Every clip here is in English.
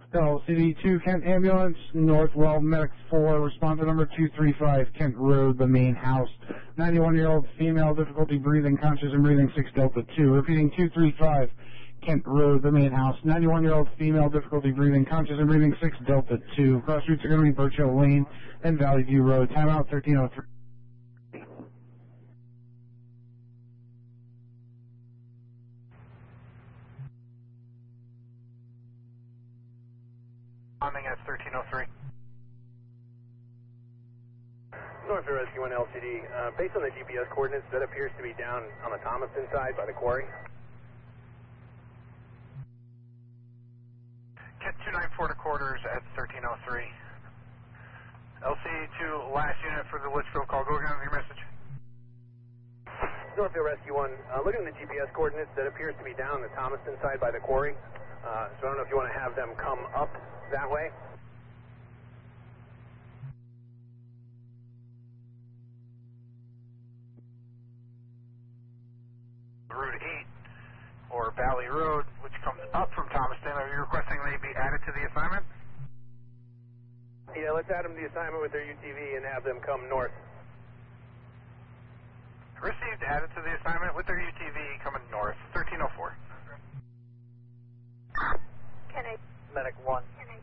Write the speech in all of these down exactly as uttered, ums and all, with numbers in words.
L C D two, Kent Ambulance, Northwell Medic four, responder number two three five, Kent Road, the main house. ninety-one-year-old female, difficulty breathing, conscious and breathing, six Delta two. Repeating, two three five, Kent Road, the main house. ninety-one-year-old female, difficulty breathing, conscious and breathing, six Delta two. Cross routes are going to be Birch Hill Lane and Valley View Road. Timeout thirteen oh three. Landing at thirteen oh three. Northfield Rescue one L C D. Uh, based on the G P S coordinates, that appears to be down on the Thomaston side by the quarry. Kent two nine four to quarters at thirteen oh three. L C D two, last unit for the Litchfield call. Go again with your message. Northfield Rescue one, uh, looking at the G P S coordinates, that appears to be down the Thomaston side by the quarry. Uh, so I don't know if you want to have them come up that way. Route eight, or Valley Road, which comes up from Thomaston. Are you requesting they be added to the assignment? Yeah, let's add them to the assignment with their U T V and have them come north. Received, added to the assignment with their U T V coming north. thirteen oh four. Can I? Medic one. Can I?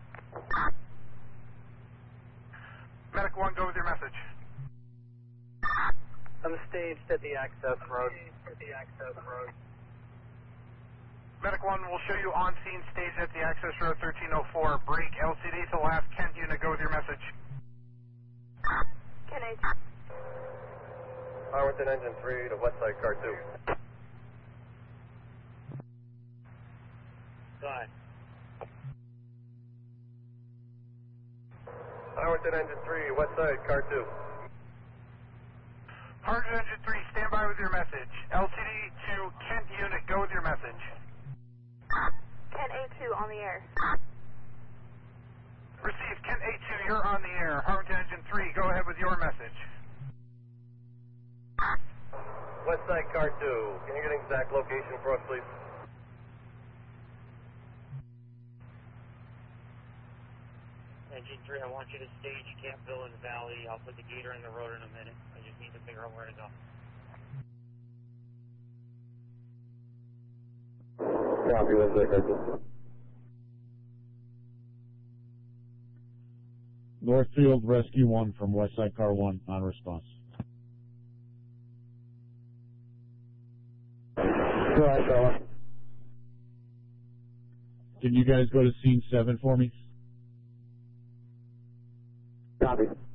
Medic one, go with your message. I'm staged at the access road. At the access road. Medic one will show you on scene stage at the access road thirteen oh four. Break L C D to last Kent unit. Go with your message. Can I? Arlington engine three to Westside car two. Fine. Arlington engine three, Westside car two. Harvard engine three, stand by with your message. L C D to Kent unit. Go with your message. Kent A two on the air. Receive Kent A two, you're on the air. Harvard engine three, go ahead with your message. Westside car two, can you get an exact location for us, please? Engine three, I want you to stage Campville and Valley. I'll put the gator in the road in a minute. I just need to figure out where to go. Copy, Westside car two. Northfield Rescue one from Westside Car one on response. Go ahead, fella. Can you guys go to scene seven for me? Copy.